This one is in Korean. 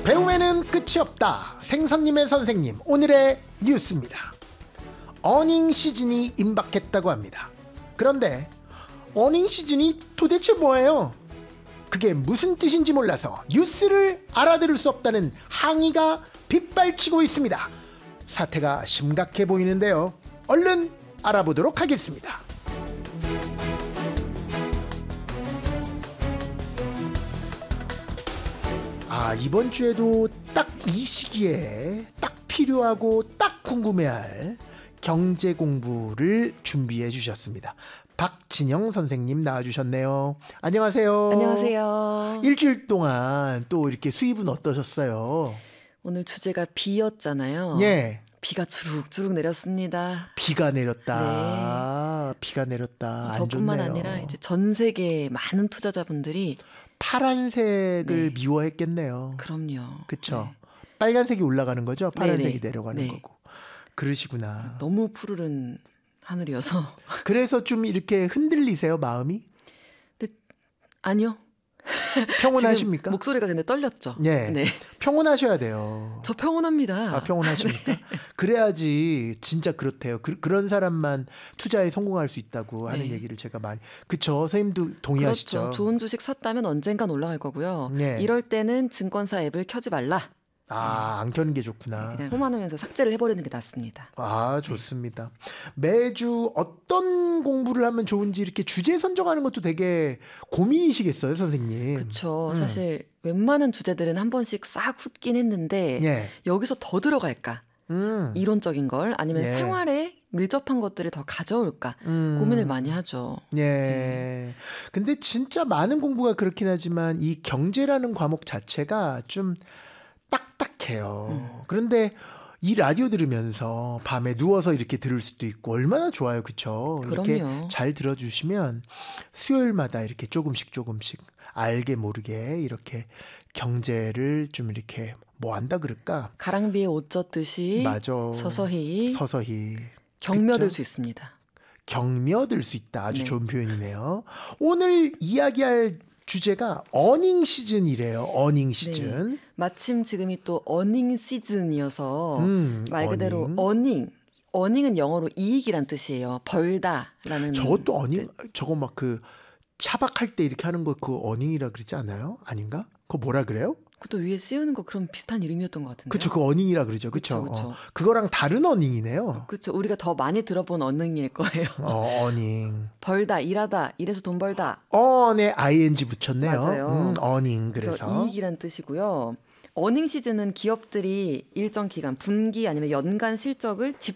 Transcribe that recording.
배움에는 끝이 없다. 생선님의 선생님, 오늘의 뉴스입니다. 어닝 시즌이 임박했다고 합니다. 그런데 어닝 시즌이 도대체 뭐예요? 그게 무슨 뜻인지 몰라서 뉴스를 알아들을 수 없다는 항의가 빗발치고 있습니다. 사태가 심각해 보이는데요. 얼른 알아보도록 하겠습니다. 이번 주에도 딱 이 시기에 딱 필요하고 딱 궁금해할 경제 공부를 준비해 주셨습니다. 박진영 선생님 나와주셨네요. 안녕하세요. 안녕하세요. 일주일 동안 또 이렇게 수입은 어떠셨어요? 오늘 주제가 비였잖아요. 예. 비가 주룩주룩 내렸습니다. 비가 내렸다. 네. 비가 내렸다. 안 저뿐만 좋네요. 아니라 이제 전 세계 많은 투자자분들이 파란색을 미워했겠네요. 그럼요. 그렇죠. 네. 빨간색이 올라가는 거죠. 파란색이 네네. 내려가는 네. 거고. 그러시구나. 너무 푸르른 하늘이어서. 그래서 좀 이렇게 흔들리세요, 마음이? 근데 아니요. 평온하십니까? 목소리가 근데 떨렸죠. 네. 네. 평온하셔야 돼요. 저 평온합니다. 평온하십니까? 네. 그래야지 진짜 그렇대요. 그런 사람만 투자에 성공할 수 있다고 하는 네. 얘기를 제가 많이. 그쵸. 선생님도 동의하시죠? 그렇죠. 좋은 주식 샀다면 언젠간 올라갈 거고요. 네. 이럴 때는 증권사 앱을 켜지 말라. 안 켜는 게 좋구나. 그냥 홈하면서 삭제를 해버리는 게 낫습니다. 좋습니다. 매주 어떤 공부를 하면 좋은지 이렇게 주제 선정하는 것도 되게 고민이시겠어요, 선생님? 그렇죠. 사실 웬만한 주제들은 한 번씩 싹 훑긴 했는데 예. 여기서 더 들어갈까? 이론적인 걸 아니면 예. 생활에 밀접한 것들을 더 가져올까? 고민을 많이 하죠. 예. 근데 진짜 많은 공부가 그렇긴 하지만 이 경제라는 과목 자체가 좀 딱딱해요. 그런데 이 라디오 들으면서 밤에 누워서 이렇게 들을 수도 있고 얼마나 좋아요. 그렇죠? 이렇게 그럼요. 잘 들어주시면 수요일마다 이렇게 조금씩 알게 모르게 이렇게 경제를 좀 이렇게 뭐 한다 그럴까? 가랑비에 옷 젖듯이 맞아. 서서히 그쵸? 경며들 수 있습니다. 경며들 수 있다. 아주 네. 좋은 표현이네요. 오늘 이야기할 주제가 어닝 시즌이래요. 어닝 시즌. 네. 마침 지금이 또 어닝 시즌이어서 말 그대로 어닝은 영어로 이익이란 뜻이에요. 벌다라는. 저것도 어닝? 저거 막 그 차박할 때 이렇게 하는 거 그 어닝이라 그러지 않아요? 아닌가? 그거 뭐라 그래요? 그것도 위에 씌우는 거 그런 비슷한 이름이었던 것 같은데요. 그쵸, 그 어닝이라 그러죠. 그쵸. 그쵸. 그거랑 다른 어닝이네요. 그렇죠. 우리가 더 많이 들어본 어닝일 거예요. 어닝. 벌다, 일하다, 일해서 돈 벌다. 네, ing 붙였네요. 맞아요. 어닝. 그래서 이익이란 뜻이고요. 어닝 시즌은 기업들이 일정 기간, 분기 아니면 연간 실적을